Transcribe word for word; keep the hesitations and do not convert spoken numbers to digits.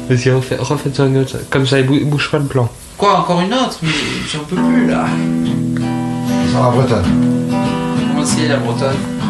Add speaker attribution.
Speaker 1: Vas-y, refais, refais-toi une autre. Comme ça, il bou- bouge pas le plan.
Speaker 2: Quoi, encore une autre? Mais j'en peux plus là.
Speaker 3: Sur la Bretonne.
Speaker 2: Comment c'est la Bretonne?